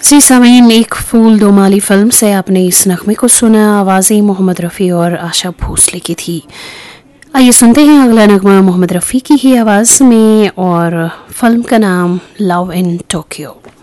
जी सामीन, एक फूल दो माली फिल्म से आपने इस नगमे को सुना। आवाज़ें मोहम्मद रफ़ी और आशा भोसले की थी। आइए सुनते हैं अगला नगमा मोहम्मद रफ़ी की ही आवाज़ में, और फिल्म का नाम लव इन टोक्यो।